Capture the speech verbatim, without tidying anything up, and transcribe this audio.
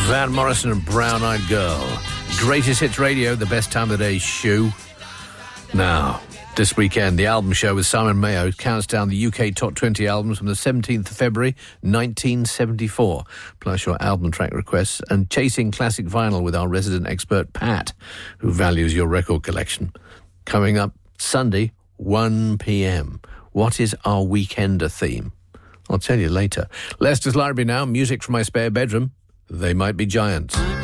Van Morrison and Brown Eyed Girl. Greatest Hits Radio, the best time of the day shoe. Now, this weekend, the album show with Simon Mayo counts down the U K top twenty albums from the seventeenth of February, nineteen seventy-four, plus your album track requests, and chasing classic vinyl with our resident expert, Pat, who values your record collection. Coming up Sunday, one p.m. What is our weekender theme? I'll tell you later. Leicester's Library now, music from my spare bedroom. They Might Be Giants.